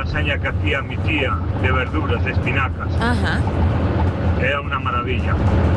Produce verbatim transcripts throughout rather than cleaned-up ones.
lasaña que hacía mi tía de verduras, de espinacas. Ajá. Era una maravilla.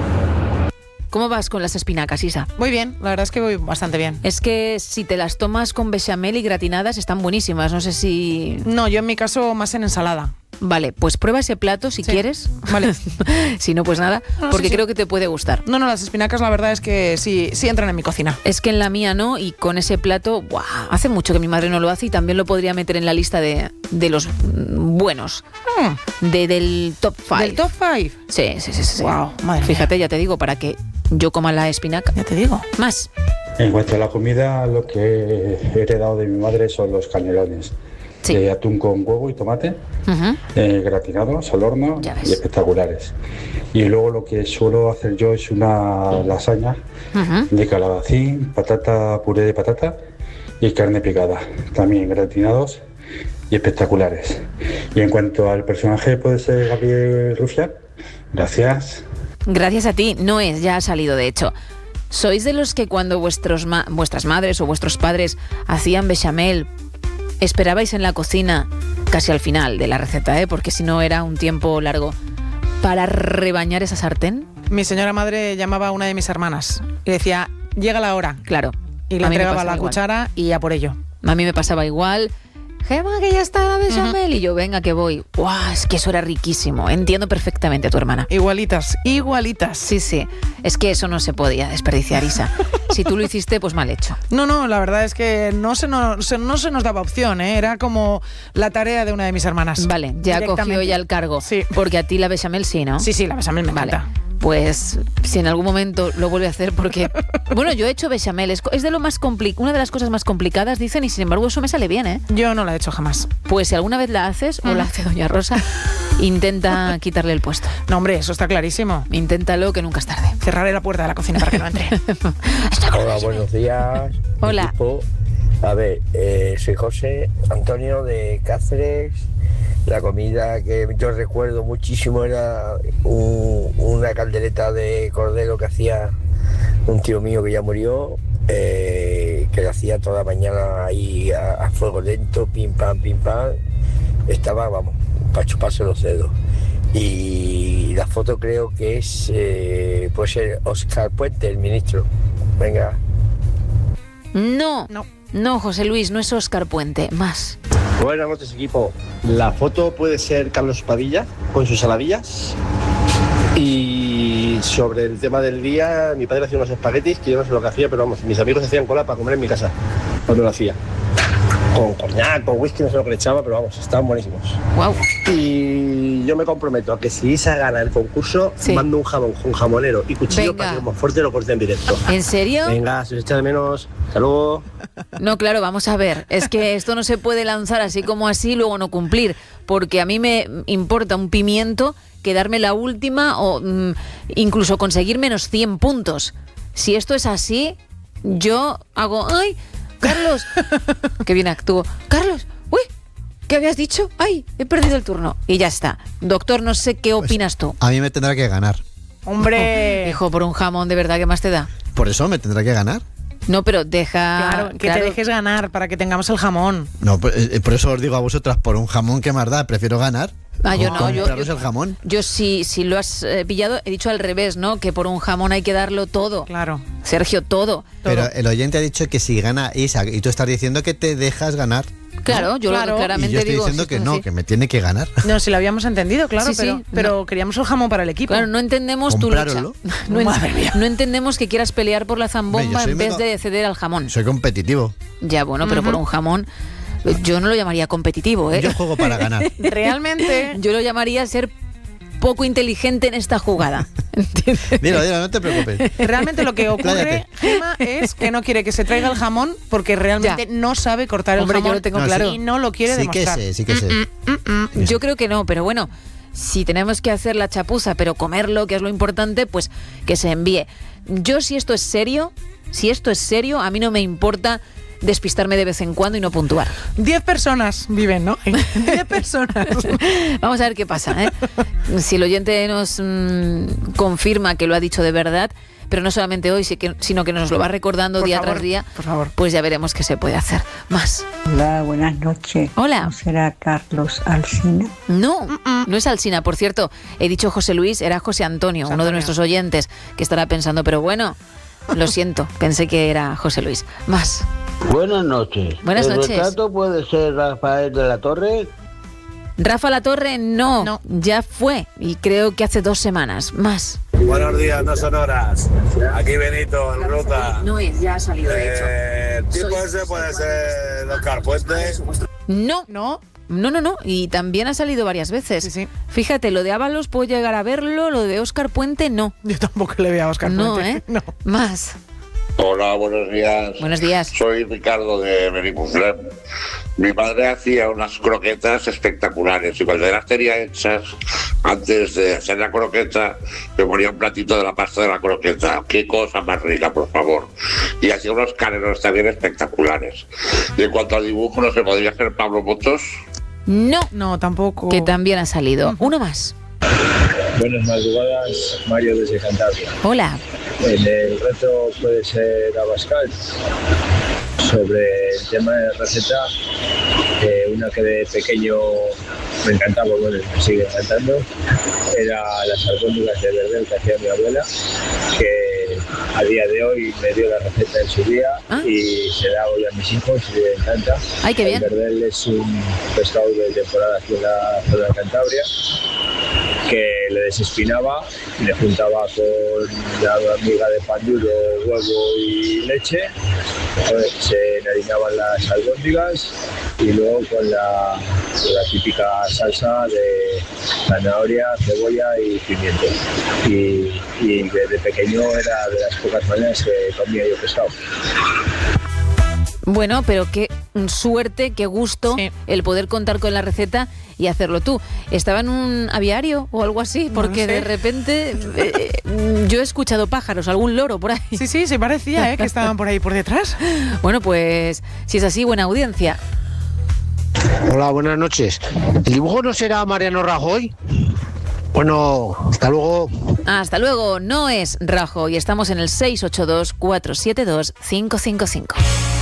¿Cómo vas con las espinacas, Isa? Muy bien, la verdad es que voy bastante bien. Es que si te las tomas con bechamel y gratinadas están buenísimas, no sé si... No, yo en mi caso más en ensalada. Vale, pues prueba ese plato si sí. quieres. Vale. Si no, pues nada, no, porque sí, sí. creo que te puede gustar. No, no, las espinacas la verdad es que sí, sí entran en mi cocina. Es que en la mía no, y con ese plato, ¡buah! Hace mucho que mi madre no lo hace y también lo podría meter en la lista de, de los buenos. Mm. De, del top five. ¿Del top five? Sí, sí, sí. sí. Wow, madre Fíjate, mía. ya te digo, para que yo coma la espinaca. Ya te digo. Más. En cuanto a la comida, lo que he heredado de mi madre son los canelones. Sí. De atún con huevo y tomate, Uh-huh. eh, gratinados al horno Ya ves. y espectaculares. Y luego lo que suelo hacer yo es una lasaña Uh-huh. de calabacín, patata, puré de patata y carne picada, también gratinados y espectaculares. Y en cuanto al personaje, puede ser Gabriel Rufián. Gracias. Gracias a ti, no es, ya ha salido de hecho. ¿Sois de los que cuando vuestros ma- vuestras madres o vuestros padres hacían bechamel, esperabais en la cocina, casi al final de la receta, ¿eh? Porque si no era un tiempo largo, para rebañar esa sartén? Mi señora madre llamaba a una de mis hermanas y decía, llega la hora. Claro. Y le a mí me entregaba pasaba la igual. cuchara y a por ello. A mí me pasaba igual. Gema, que ya está la bechamel. Uh-huh. Y yo, venga, que voy. ¡Guau! Es que eso era riquísimo. Entiendo perfectamente a tu hermana. Igualitas, igualitas. Sí, sí. Es que eso no se podía desperdiciar, Isa. Si tú lo hiciste, pues mal hecho. No, no, la verdad es que no se nos, se, no se nos daba opción, ¿eh? Era como la tarea de una de mis hermanas. Vale, ya cogió Directamente. ella el cargo. Sí. Porque a ti la bechamel sí, ¿no? Sí, sí, la bechamel me Vale. encanta. Pues si en algún momento lo vuelve a hacer, porque bueno, yo he hecho bechamel, es, es de lo más compli- una de las cosas más complicadas, dicen, y sin embargo eso me sale bien, ¿eh? Yo no la he hecho jamás. Pues si alguna vez la haces, o la hace Doña Rosa, intenta quitarle el puesto. No, hombre, eso está clarísimo. Inténtalo, que nunca es tarde. Cerraré la puerta de la cocina para que no entre. Hola, buenos días. Hola. Equipo. A ver, eh, soy José Antonio de Cáceres. La comida que yo recuerdo muchísimo era un- una caldereta de cordero que hacía un tío mío que ya murió, eh, que la hacía toda mañana ahí a, a fuego lento, pim pam, pim pam. Estaba, vamos, para chuparse los dedos. Y la foto creo que es, eh, puede ser Óscar Puente, el ministro. Venga. No, No. no, José Luis, no es Óscar Puente, más. Buenas noches, equipo. La foto puede ser Carlos Padilla con sus saladillas. Y sobre el tema del día, mi padre hacía unos espaguetis que yo no sé lo que hacía, pero vamos, mis amigos hacían cola para comer en mi casa cuando lo hacía. Con coñac, con whisky, no sé lo que le echaba, pero vamos, estaban buenísimos. Wow. Y yo me comprometo a que si Isa gana el concurso, Sí. mando un jamón con jamonero y cuchillo Venga. para que como fuerte lo corte en directo. ¿En serio? Venga, si os echa de menos, hasta luego. No, claro, vamos a ver. Es que esto no se puede lanzar así como así y luego no cumplir. Porque a mí me importa un pimiento quedarme la última o mm, incluso conseguir menos cien puntos. Si esto es así, yo hago... ¡Ay! Carlos, que bien actúo. Carlos, uy, ¿qué habías dicho? Ay, he perdido el turno. Y ya está. Doctor, no sé qué opinas tú. A mí me tendrá que ganar. Hombre. Hijo, por un jamón, ¿de verdad qué más te da? Por eso me tendrá que ganar. No, pero deja... Claro, que te dejes ganar para que tengamos el jamón. No, por, eh, por eso os digo a vosotras, por un jamón que más da, prefiero ganar. Ah, yo no, yo, Compraros yo, el jamón. yo si, si lo has eh, pillado, he dicho al revés, ¿no? Que por un jamón hay que darlo todo. Claro. Sergio, todo. Pero todo. el oyente ha dicho que si gana Isa, y tú estás diciendo que te dejas ganar. Claro, yo Claro. lo, claramente Y yo estoy digo... diciendo sí, que sí, no, sí. que me tiene que ganar. No, si lo habíamos entendido, claro, Sí, sí, pero, no. pero queríamos el jamón para el equipo. Claro, no entendemos tu lucha. Comprároslo. No, en- Madre mía. no entendemos que quieras pelear por la zambomba Hombre, yo soy en vez mega- de ceder al jamón. Soy competitivo. Ya, bueno, pero por un jamón yo no lo llamaría competitivo, ¿eh? Yo juego para ganar. Realmente, Yo lo llamaría ser poco inteligente en esta jugada. ¿Entiendes? Dilo, dilo, no te preocupes. realmente lo que ocurre, Expláyate. Gema, es que no quiere que se traiga el jamón porque realmente Ya. no sabe cortar el Hombre, yo jamón. lo tengo No, claro. Y no lo quiere Sí que demostrar. sé, sí que sé. Yo creo que no, pero bueno, si tenemos que hacer la chapuza, pero comerlo, que es lo importante, pues que se envíe. Yo, si esto es serio, si esto es serio, a mí no me importa despistarme de vez en cuando y no puntuar. Diez personas viven, ¿no? Diez personas. Vamos a ver qué pasa, ¿eh? Si el oyente nos mm, confirma que lo ha dicho de verdad, pero no solamente hoy, sino que nos lo va recordando Por día favor, tras día, por favor. pues ya veremos qué se puede hacer. Más. Hola, buenas noches. Hola. ¿No será Carlos Alsina? No, no es Alsina. Por cierto, he dicho José Luis, era José Antonio, José uno de Antonio. nuestros oyentes, que estará pensando, pero bueno, lo siento, pensé que era José Luis. Más. Buenas noches. Buenas ¿El noches. retrato puede ser Rafael de la Torre? Rafa Latorre, no, No. ya fue, y creo que hace dos semanas. Más. Buenos días, no son horas. Aquí Benito, en ruta. No es, ya ha salido, Eh, el tipo ese puede ser Oscar Puente. No, ¿No? no, no, no, y también ha salido varias veces. Sí, sí. Fíjate, lo de Ábalos puedo llegar a verlo, lo de Óscar Puente no. Yo tampoco le veo a Oscar No, Puente. ¿eh? No. Más. Hola, buenos días. Buenos días. Soy Ricardo de Benimuslem. Mi madre hacía unas croquetas espectaculares y cuando las tenía hechas, antes de hacer la croqueta, me ponía un platito de la pasta de la croqueta. Qué cosa más rica, por favor. Y hacía unos canelos también espectaculares. Y en cuanto al dibujo, ¿no se podría hacer Pablo Motos? No, No, tampoco. que también ha salido. Uno más. Buenas madrugadas, Mario desde Cantabria. Hola. En el reto puede ser Abascal. Sobre el tema de receta, eh, una que de pequeño me encantaba, bueno, me sigue encantando, era las albóndigas de verdel que hacía mi abuela, que a día de hoy me dio la receta en su día ¿Ah? y se la hago yo a mis hijos y les encanta. Ay, qué bien. El verdel es un pescado de temporada aquí en la zona de Cantabria, que le desespinaba y le juntaba con la miga de pan duro, huevo y leche. Pues, se harinaban las albóndigas y luego con la, con la típica salsa de zanahoria, cebolla y pimiento. Y, y desde pequeño era de las pocas maneras que comía yo pescado. Bueno, pero qué suerte, qué gusto Sí. el poder contar con la receta y hacerlo tú. ¿Estaba en un aviario o algo así? Porque sé. de repente eh, yo he escuchado pájaros, algún loro por ahí. Sí, sí, se parecía, ¿eh? Que estaban por ahí por detrás. Bueno, pues si es así, buena audiencia. Hola, buenas noches. ¿El dibujo no será Mariano Rajoy? Bueno, hasta luego. Hasta luego, no es Rajoy y estamos en el seis ocho dos, cuatro siete dos, cinco cinco cinco.